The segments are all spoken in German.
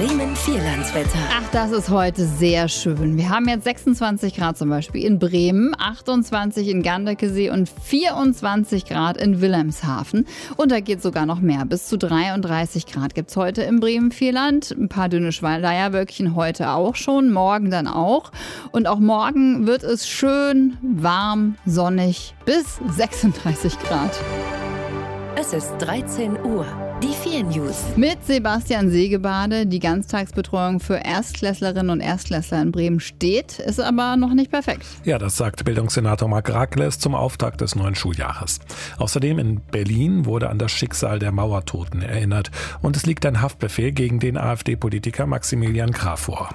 Bremen-Vierlandswetter. Ach, das ist heute sehr schön. Wir haben jetzt 26 Grad zum Beispiel in Bremen, 28 in Ganderkesee und 24 Grad in Wilhelmshaven. Und da geht sogar noch mehr. Bis zu 33 Grad gibt es heute im Bremen-Vierland. Ein paar dünne Schleierwölkchen heute auch schon, morgen dann auch. Und auch morgen wird es schön, warm, sonnig bis 36 Grad. Es ist 13 Uhr. Die 4 News. Mit Sebastian Segebade. Die Ganztagsbetreuung für Erstklässlerinnen und Erstklässler in Bremen steht, ist aber noch nicht perfekt. Ja, das sagt Bildungssenator Marc Rakles zum Auftakt des neuen Schuljahres. Außerdem in Berlin wurde an das Schicksal der Mauertoten erinnert. Und es liegt ein Haftbefehl gegen den AfD-Politiker Maximilian Krah vor.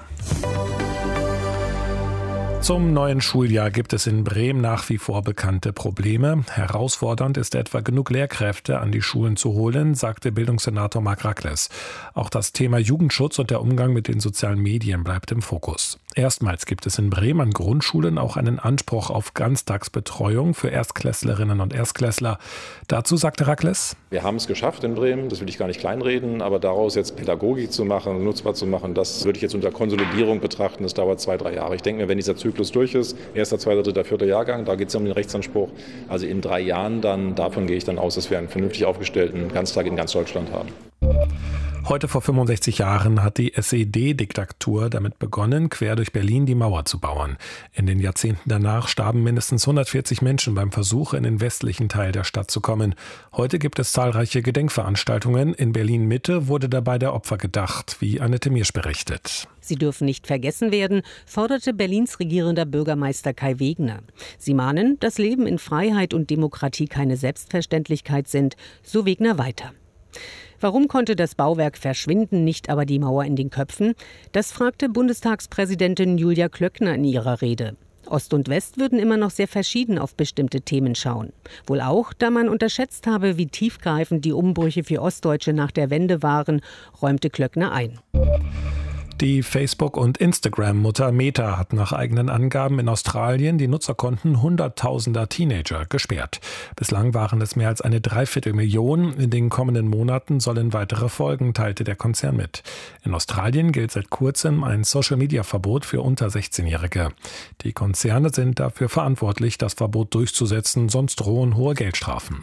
Zum neuen Schuljahr gibt es in Bremen nach wie vor bekannte Probleme. Herausfordernd ist etwa, genug Lehrkräfte an die Schulen zu holen, sagte Bildungssenator Marc Rakles. Auch das Thema Jugendschutz und der Umgang mit den sozialen Medien bleibt im Fokus. Erstmals gibt es in Bremen an Grundschulen auch einen Anspruch auf Ganztagsbetreuung für Erstklässlerinnen und Erstklässler. Dazu sagte Rakles: Wir haben es geschafft in Bremen, das will ich gar nicht kleinreden, aber daraus jetzt Pädagogik zu machen, nutzbar zu machen, das würde ich jetzt unter Konsolidierung betrachten. Das dauert 2-3 Jahre. Ich denke mir, wenn dieser Zyklus durch ist, 1., 2., 3., 4. Jahrgang, da geht es ja um den Rechtsanspruch. Also in 3 Jahren, davon gehe ich dann aus, dass wir einen vernünftig aufgestellten Ganztag in ganz Deutschland haben. Heute vor 65 Jahren hat die SED-Diktatur damit begonnen, quer durch Berlin die Mauer zu bauen. In den Jahrzehnten danach starben mindestens 140 Menschen beim Versuch, in den westlichen Teil der Stadt zu kommen. Heute gibt es zahlreiche Gedenkveranstaltungen. In Berlin-Mitte wurde dabei der Opfer gedacht, wie Annette Miersch berichtet. Sie dürfen nicht vergessen werden, forderte Berlins regierender Bürgermeister Kai Wegner. Sie mahnen, dass Leben in Freiheit und Demokratie keine Selbstverständlichkeit sind, so Wegner weiter. Warum konnte das Bauwerk verschwinden, nicht aber die Mauer in den Köpfen? Das fragte Bundestagspräsidentin Julia Klöckner in ihrer Rede. Ost und West würden immer noch sehr verschieden auf bestimmte Themen schauen. Wohl auch, da man unterschätzt habe, wie tiefgreifend die Umbrüche für Ostdeutsche nach der Wende waren, räumte Klöckner ein. Die Facebook- und Instagram-Mutter Meta hat nach eigenen Angaben in Australien die Nutzerkonten hunderttausender Teenager gesperrt. Bislang waren es mehr als 250.000. In den kommenden Monaten sollen weitere folgen, teilte der Konzern mit. In Australien gilt seit kurzem ein Social-Media-Verbot für unter 16-Jährige. Die Konzerne sind dafür verantwortlich, das Verbot durchzusetzen, sonst drohen hohe Geldstrafen.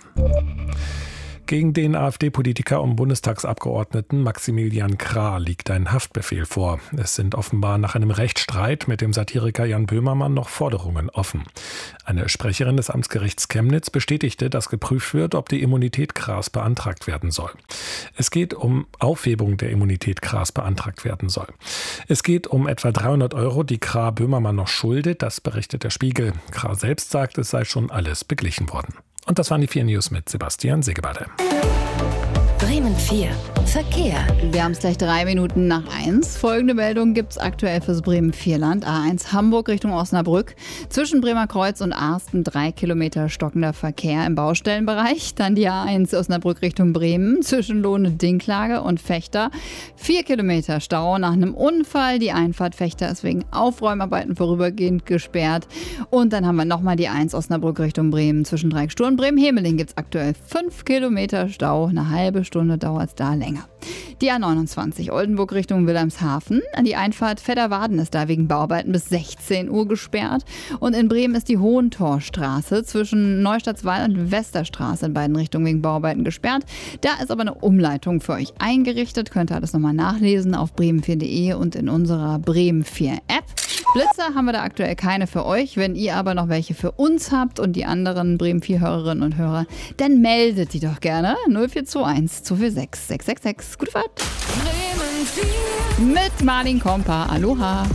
Gegen den AfD-Politiker und Bundestagsabgeordneten Maximilian Krah liegt ein Haftbefehl vor. Es sind offenbar nach einem Rechtsstreit mit dem Satiriker Jan Böhmermann noch Forderungen offen. Eine Sprecherin des Amtsgerichts Chemnitz bestätigte, dass geprüft wird, ob die Immunität Krahs beantragt werden soll. Es geht um Aufhebung der Immunität Krahs beantragt werden soll. Es geht um etwa 300 €, die Krah Böhmermann noch schuldet, das berichtet der Spiegel. Krah selbst sagt, es sei schon alles beglichen worden. Und das waren die 4 News mit Sebastian Segebade. Bremen 4. Verkehr. Wir haben es gleich 3 Minuten nach 1. Folgende Meldung gibt es aktuell fürs Bremen-Vierland. A1 Hamburg Richtung Osnabrück. Zwischen Bremer Kreuz und Arsten 3 Kilometer stockender Verkehr im Baustellenbereich. Dann die A1 Osnabrück Richtung Bremen. Zwischen Lohne-Dinklage und Fechter 4 Kilometer Stau nach einem Unfall. Die Einfahrt Fechter ist wegen Aufräumarbeiten vorübergehend gesperrt. Und dann haben wir nochmal die 1 Osnabrück Richtung Bremen. Zwischen Dreieckstur und Bremen-Hemeling gibt es aktuell 5 Kilometer Stau. Eine halbe Stunde dauert es da länger. Die A29 Oldenburg Richtung Wilhelmshaven. An die Einfahrt Vedderwaden ist da wegen Bauarbeiten bis 16 Uhr gesperrt. Und in Bremen ist die Hohentorstraße zwischen Neustadtswall und Westerstraße in beiden Richtungen wegen Bauarbeiten gesperrt. Da ist aber eine Umleitung für euch eingerichtet. Könnt ihr alles nochmal nachlesen auf bremen4.de und in unserer Bremen 4 App. Blitzer haben wir da aktuell keine für euch. Wenn ihr aber noch welche für uns habt und die anderen Bremen 4 Hörerinnen und Hörer, dann meldet die doch gerne. 0421 246 666. Gute Fahrt. Bremen 4. Mit Martin Kompa. Aloha.